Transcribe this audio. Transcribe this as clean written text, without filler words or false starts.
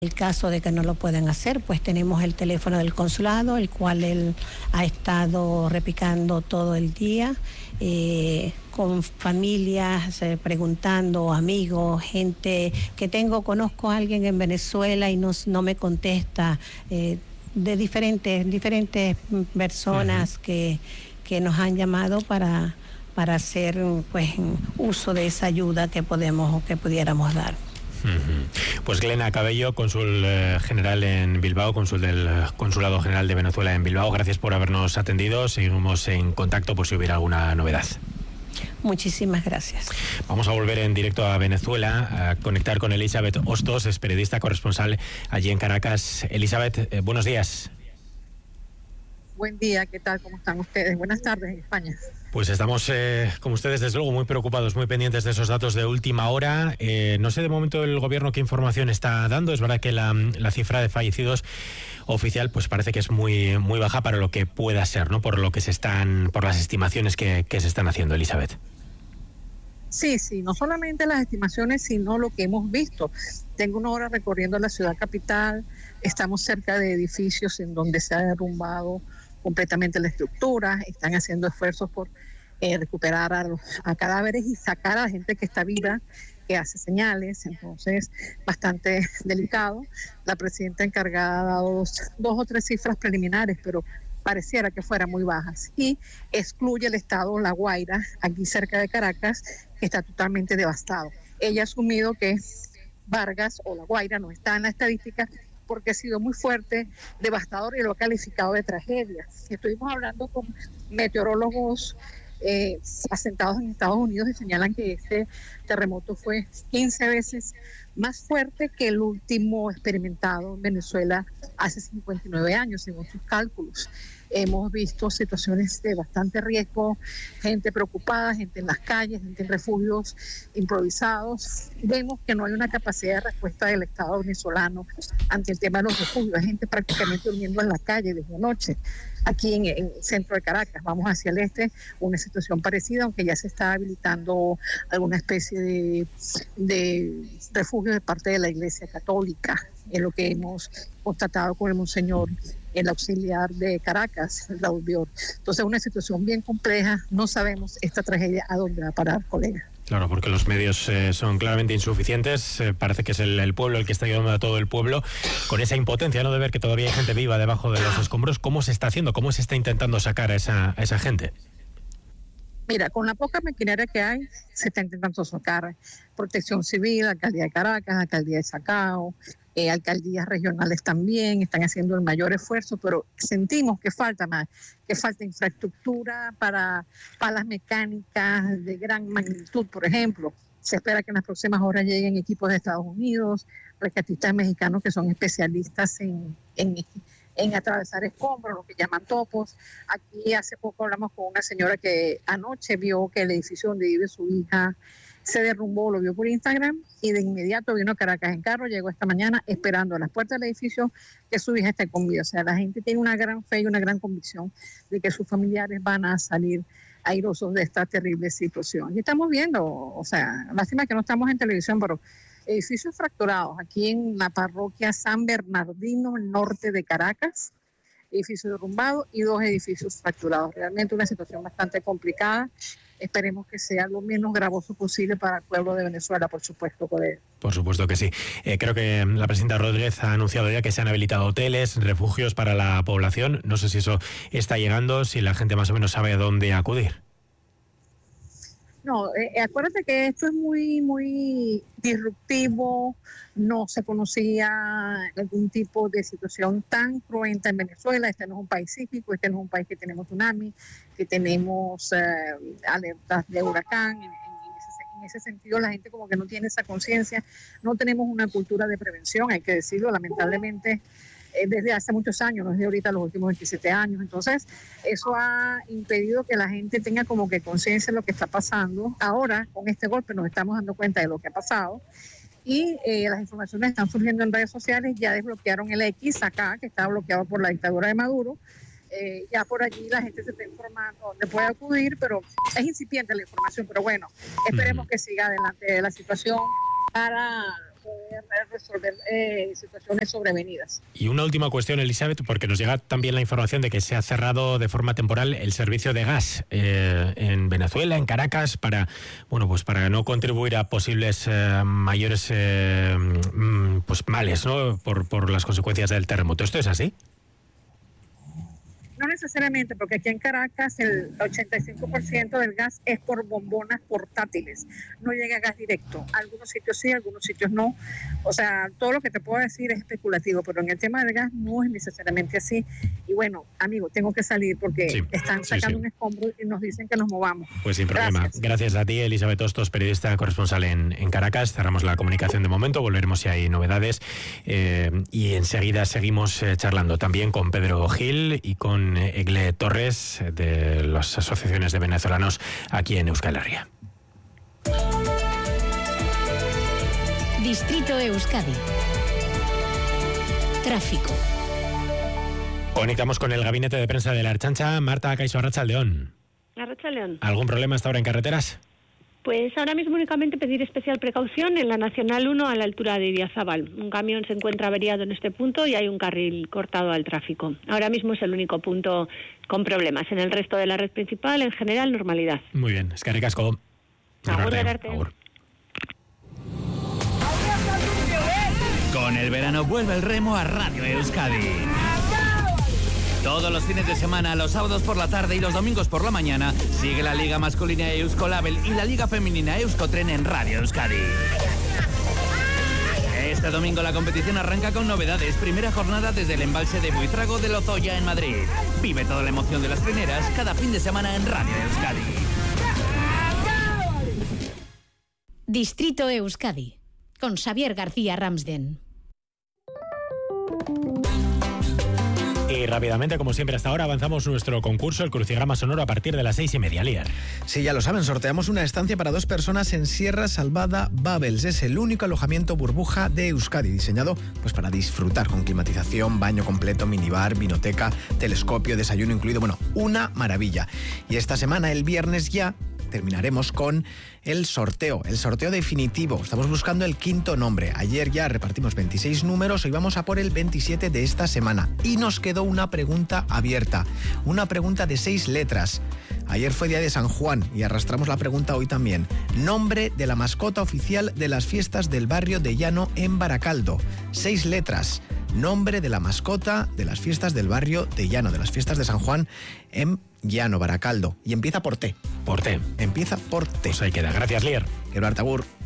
el caso de que no lo puedan hacer, pues tenemos el teléfono del consulado, el cual él ha estado repicando todo el día, con familias, preguntando, amigos, gente que conozco a alguien en Venezuela y no me contesta, de diferentes personas que nos han llamado para hacer pues uso de esa ayuda que pudiéramos dar. Pues Glena Cabello, cónsul general en Bilbao, cónsul del Consulado General de Venezuela en Bilbao, gracias por habernos atendido. Seguimos en contacto por si hubiera alguna novedad. Muchísimas gracias. Vamos a volver en directo a Venezuela, a conectar con Elizabeth Hostos, es periodista corresponsal allí en Caracas. Elizabeth, buenos días. Buen día, ¿qué tal? ¿Cómo están ustedes? Buenas tardes en España. Pues estamos, como ustedes, desde luego, muy preocupados, muy pendientes de esos datos de última hora. No sé de momento el gobierno qué información está dando. Es verdad que la cifra de fallecidos oficial pues parece que es muy baja para lo que pueda ser, ¿no? Por las estimaciones que se están haciendo, Elizabeth. Sí, no solamente las estimaciones, sino lo que hemos visto. Tengo una hora recorriendo la ciudad capital, estamos cerca de edificios en donde se ha derrumbado completamente la estructura, están haciendo esfuerzos por recuperar a cadáveres y sacar a la gente que está viva, que hace señales, entonces bastante delicado. La presidenta encargada ha dado dos o tres cifras preliminares, pero pareciera que fueran muy bajas, y excluye el estado La Guaira, aquí cerca de Caracas, que está totalmente devastado. Ella ha asumido que Vargas o La Guaira no está en la estadística porque ha sido muy fuerte, devastador, y lo ha calificado de tragedia. Estuvimos hablando con meteorólogos asentados en Estados Unidos y señalan que este terremoto fue 15 veces más fuerte que el último experimentado en Venezuela hace 59 años, según sus cálculos. Hemos visto situaciones de bastante riesgo, gente preocupada, gente en las calles, gente en refugios improvisados. Vemos que no hay una capacidad de respuesta del Estado venezolano ante el tema de los refugios. Hay gente prácticamente durmiendo en la calle desde anoche. Aquí en el centro de Caracas, vamos hacia el este, una situación parecida, aunque ya se está habilitando alguna especie de refugio de parte de la Iglesia Católica, es lo que hemos constatado con el monseñor, el auxiliar de Caracas, Raúl Bior. Entonces, una situación bien compleja, no sabemos esta tragedia a dónde va a parar, colega. Claro, porque los medios son claramente insuficientes. Parece que es el pueblo el que está ayudando a todo el pueblo, con esa impotencia, ¿no?, de ver que todavía hay gente viva debajo de los escombros. ¿Cómo se está haciendo? ¿Cómo se está intentando sacar a esa gente? Mira, con la poca maquinaria que hay, se está intentando sacar Protección Civil, Alcaldía de Caracas, Alcaldía de Sacao, alcaldías regionales también están haciendo el mayor esfuerzo, pero sentimos que falta más, que falta infraestructura para palas mecánicas de gran magnitud, por ejemplo. Se espera que en las próximas horas lleguen equipos de Estados Unidos, rescatistas mexicanos que son especialistas en atravesar escombros, lo que llaman topos. Aquí hace poco hablamos con una señora que anoche vio que el edificio donde vive su hija se derrumbó, lo vio por Instagram, y de inmediato vino a Caracas en carro, llegó esta mañana esperando a las puertas del edificio que su hija esté con vida. O sea, la gente tiene una gran fe y una gran convicción de que sus familiares van a salir airosos de esta terrible situación. Y estamos viendo, o sea, lástima que no estamos en televisión, pero edificios fracturados aquí en la parroquia San Bernardino, norte de Caracas, edificio derrumbado y 2 edificios fracturados. Realmente una situación bastante complicada. Esperemos que sea lo menos gravoso posible para el pueblo de Venezuela, por supuesto, colega. Por supuesto que sí. Creo que la presidenta Rodríguez ha anunciado ya que se han habilitado hoteles, refugios para la población. No sé si eso está llegando, si la gente más o menos sabe a dónde acudir. No, acuérdate que esto es muy disruptivo, no se conocía algún tipo de situación tan cruenta en Venezuela. Este no es un país sísmico, este no es un país que tenemos tsunami, que tenemos alertas de huracán. En ese sentido, la gente como que no tiene esa conciencia, no tenemos una cultura de prevención, hay que decirlo, lamentablemente. Desde hace muchos años, no es de ahorita, los últimos 27 años. Entonces, eso ha impedido que la gente tenga como que conciencia de lo que está pasando. Ahora, con este golpe, nos estamos dando cuenta de lo que ha pasado, y las informaciones están surgiendo en redes sociales. Ya desbloquearon el X acá, que estaba bloqueado por la dictadura de Maduro. Ya por allí la gente se está informando dónde puede acudir, pero es incipiente la información. Pero bueno, esperemos que siga adelante la situación para poder resolver situaciones sobrevenidas. Y una última cuestión, Elizabeth, porque nos llega también la información de que se ha cerrado de forma temporal el servicio de gas en Venezuela, en Caracas, para no contribuir a posibles mayores pues males, ¿no? por las consecuencias del terremoto. ¿Esto es así? No necesariamente, porque aquí en Caracas el 85% del gas es por bombonas portátiles, no llega gas directo. Algunos sitios sí, algunos sitios no. O sea, todo lo que te puedo decir es especulativo, pero en el tema del gas no es necesariamente así. Y bueno, amigo, tengo que salir porque están sacando un escombro y nos dicen que nos movamos. Pues sin problema. Gracias a ti, Elizabeth Hostos, periodista corresponsal en Caracas. Cerramos la comunicación de momento, volveremos si hay novedades y enseguida seguimos charlando también con Pedro Gil y con Egle Torres de las asociaciones de venezolanos aquí en Euskal Herria. Distrito Euskadi. Tráfico. Conectamos con el gabinete de prensa de la Ertzaintza. Marta Caiso, Arratsaldeón. Arratsaldeón. ¿Algún problema hasta ahora en carreteras? Pues ahora mismo únicamente pedir especial precaución en la Nacional 1 a la altura de Idiazabal. Un camión se encuentra averiado en este punto y hay un carril cortado al tráfico. Ahora mismo es el único punto con problemas. En el resto de la red principal, en general, normalidad. Muy bien, eskerrik asko. Agur. Con el verano vuelve el remo a Radio Euskadi. Todos los fines de semana, los sábados por la tarde y los domingos por la mañana, sigue la Liga Masculina Euskolabel y la Liga Femenina Euskotren en Radio Euskadi. Este domingo la competición arranca con novedades. Primera jornada desde el embalse de Buitrago de Lozoya en Madrid. Vive toda la emoción de las treneras cada fin de semana en Radio Euskadi. Distrito Euskadi, con Xavier García Ramsden. Y rápidamente, como siempre hasta ahora, avanzamos nuestro concurso, el crucigrama sonoro, a partir de las 6:30, Lier. Sí, ya lo saben, sorteamos una estancia para 2 personas en Sierra Salvada Babels. Es el único alojamiento burbuja de Euskadi, diseñado pues para disfrutar con climatización, baño completo, minibar, vinoteca, telescopio, desayuno incluido. Bueno, una maravilla. Y esta semana, el viernes ya, terminaremos con el sorteo definitivo. Estamos buscando el 5.º nombre. Ayer ya repartimos 26 números, hoy vamos a por el 27 de esta semana. Y nos quedó una pregunta abierta, una pregunta de 6 letras. Ayer fue día de San Juan y arrastramos la pregunta hoy también. Nombre de la mascota oficial de las fiestas del barrio de Llano en Baracaldo. 6 letras. Nombre de la mascota de las fiestas del barrio de Llano, de las fiestas de San Juan en Llano, Baracaldo. Y empieza por T. Por T. Empieza por T. Pues ahí queda. Gracias, Lier. Quiero Artagur.